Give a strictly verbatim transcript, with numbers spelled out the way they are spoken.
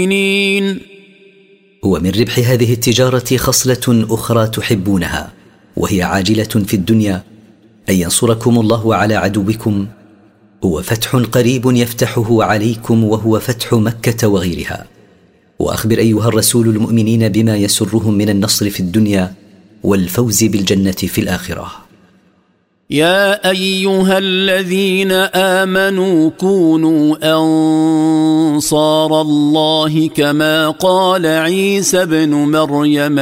ومن ربح هذه التجارة خصلة أخرى تحبونها، وهي عاجلة في الدنيا، أن ينصركم الله على عدوكم، وفتح قريب يفتحه عليكم وهو فتح مكة وغيرها. وأخبر أيها الرسول المؤمنين بما يسرهم من النصر في الدنيا والفوز بالجنة في الآخرة. يا أيها الذين آمنوا كونوا أنصار الله كما قال عيسى ابن مريم